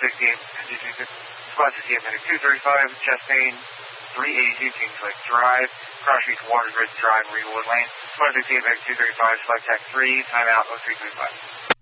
68, Squad 68 minute 235, chest pain, 382 Kings Lake Drive, Cross Street Water Bridge Drive, Regalwood Lane, Squad 68 minute 235, Select Tech 3, timeout 0335.